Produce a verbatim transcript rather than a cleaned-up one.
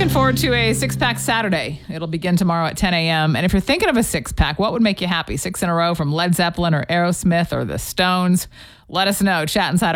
looking forward to a six-pack Saturday. It'll begin tomorrow at ten a.m. And if you're thinking of a six-pack, what would make you happy? Six in a row from Led Zeppelin or Aerosmith or the Stones? Let us know. Chat inside our